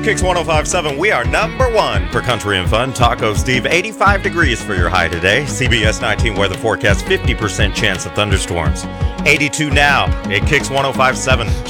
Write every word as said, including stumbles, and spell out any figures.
Kicks one oh five point seven, we are number one for country and fun. Taco Steve, eighty-five degrees for your high today. C B S nineteen weather forecast, fifty percent chance of thunderstorms. eighty-two now. It Kicks one oh five point seven.